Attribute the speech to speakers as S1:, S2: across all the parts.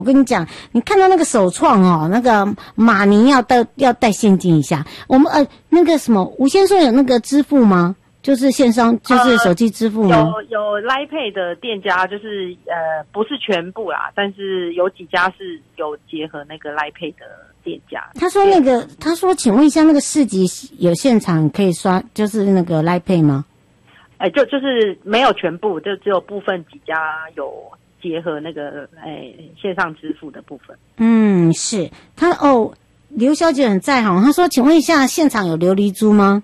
S1: 我跟你讲，你看到那个手创哦，那个马尼要带现金一下。我们那个什么，吴先生有那个支付吗？就是线上，就是手机支付吗？
S2: 有 Line Pay 的店家，就是不是全部啦，但是有几家是有结合那个 Line Pay 的店家。他
S1: 说，请问一下，那个市集有现场可以刷，就是那个 Line Pay 吗？
S2: 就是没有全部，就只有部分几家有结合那个线上支付的部分。嗯，
S1: 是刘小姐很在行，她说，请问一下，现场有琉璃珠吗？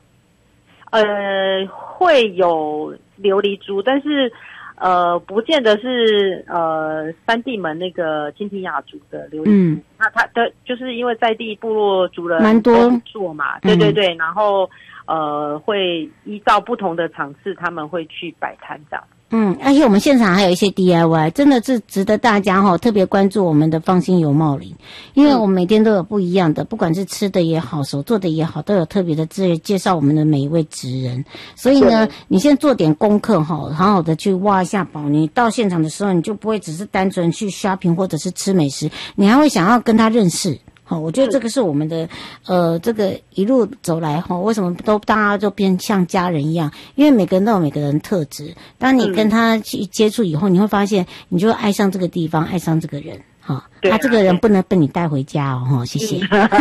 S2: 会有琉璃珠，但是不见得是三地门那个金庭雅族的琉璃珠。那它的就是因为在地部落族人
S1: 蛮多
S2: 做嘛，对对对，然后会依照不同的场次，他们会去摆摊这样。
S1: 而且我们现场还有一些 DIY， 真的是值得大家特别关注我们的放心游茂林，因为我们每天都有不一样的，不管是吃的也好，手做的也好，都有特别的介绍我们的每一位职人。所以呢，你先做点功课好好的去挖一下宝，你到现场的时候，你就不会只是单纯去 shopping 或者是吃美食，你还会想要跟他认识。我觉得这个是我们的这个一路走来为什么大家都变像家人一样？因为每个人都有每个人特质，当你跟他去接触以后，你会发现你就会爱上这个地方，爱上这个人他这个人不能被你带回家谢谢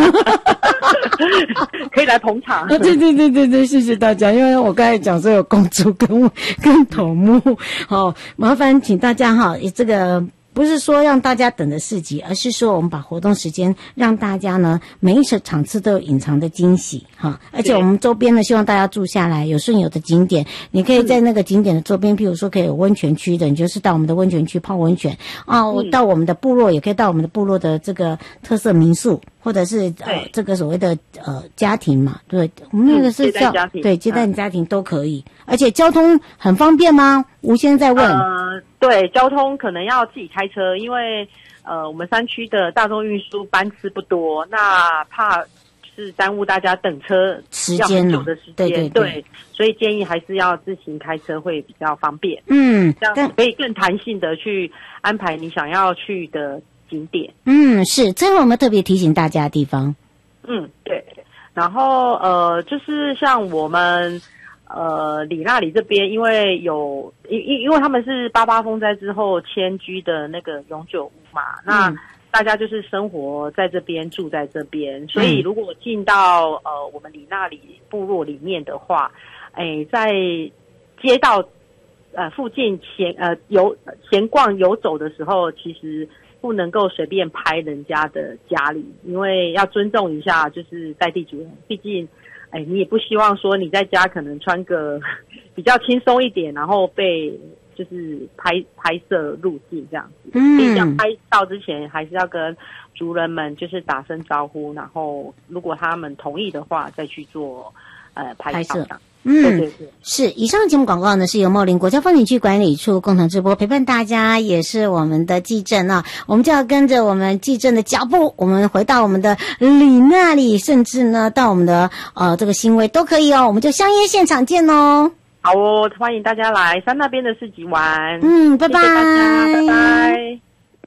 S2: 可以来捧场。
S1: 对，谢谢大家。因为我刚才讲说有公主跟头目麻烦请大家这个不是说让大家等的市集，而是说我们把活动时间让大家呢每一场次都有隐藏的惊喜而且我们周边呢希望大家住下来，有顺有的景点，你可以在那个景点的周边，譬如说可以有温泉区的，你就是到我们的温泉区泡温泉到我们的部落也可以到我们的部落的这个特色民宿，或者是这个所谓的家庭嘛，对，我们那个是叫对接待家庭都可以，而且交通很方便吗？吴先生在问。
S2: 对，交通可能要自己开车，因为我们山区的大众运输班次不多，那怕是耽误大家等车
S1: 时间
S2: 要很久的时间，对，所以建议还是要自行开车会比较方便。这样可以更弹性的去安排你想要去的景点。
S1: 是，这是我们特别提醒大家的地方。
S2: 对，然后就是像我们里那里这边，因为因为他们是88风灾之后迁居的那个永久屋嘛，那大家就是生活在这边，住在这边，所以如果进到我们里那里部落里面的话，在街道附近闲逛游走的时候，其实不能够随便拍人家的家里，因为要尊重一下就是在地主人，毕竟你也不希望说你在家可能穿个比较轻松一点，然后被就是拍摄入境这样子。所以要拍照之前还是要跟族人们就是打声招呼，然后如果他们同意的话再去做拍摄。对，
S1: 是。以上节目广告呢是由茂林国家风景区管理处共同直播，陪伴大家也是我们的纪政我们就要跟着我们纪政的脚步，我们回到我们的里那里，甚至呢到我们的这个新威都可以我们就相约现场见哦。
S2: 好欢迎大家来山那边的市集玩。
S1: 拜拜，
S2: 谢谢大家，拜拜。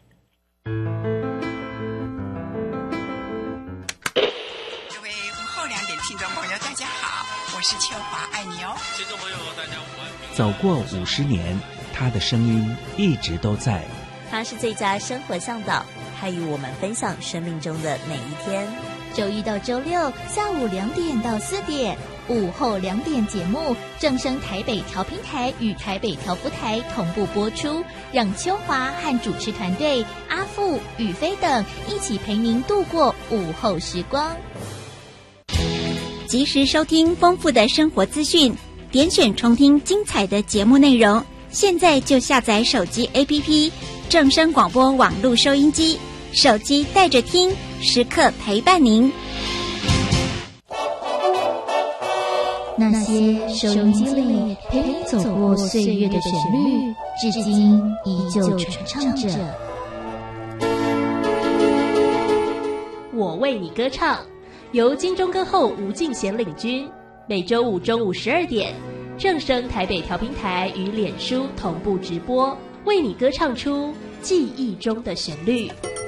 S3: 各位午后2点听众朋友大家好，我是秋华，爱你哦。
S4: 听众朋友大家午安。
S5: 走过50年，他的声音一直都在。
S6: 他是最佳生活向导，他与我们分享生命中的每一天。
S7: 周一到周六下午2点到4点，午后2点节目正声台北调频台与台北调布台同步播出，让秋华和主持团队阿富、宇飞等一起陪您度过午后时光。
S8: 及时收听丰富的生活资讯，点选重听精彩的节目内容。现在就下载手机 APP 正声广播网络收音机，手机带着听，时刻陪伴您。
S7: 那些收音机里陪你走过岁月的旋律，至今依旧传唱着。
S9: 我为你歌唱，由金钟歌后吴敬贤领军，每周五中午12点，正声台北调频台与脸书同步直播，为你歌唱出记忆中的旋律。